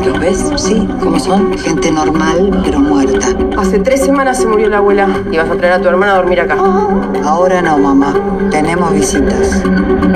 ¿Los ves? Sí, ¿cómo son? Gente normal, pero muerta. Hace 3 semanas se murió la abuela. Y vas a traer a tu hermana a dormir acá. Ahora no, mamá. Tenemos visitas.